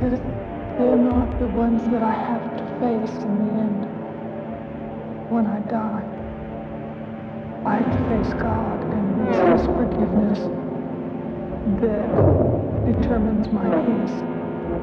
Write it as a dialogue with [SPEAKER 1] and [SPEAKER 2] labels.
[SPEAKER 1] because they're not the ones that I have to face in the end. When I die, I have to face God, and it's His forgiveness that determines my peace.